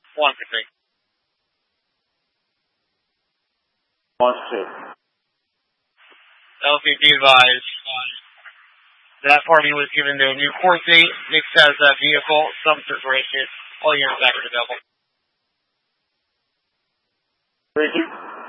One thing. 1-2. LCD advised. That party was given their new court date. Nick says that vehicle, some separated. All units back available. Thank you.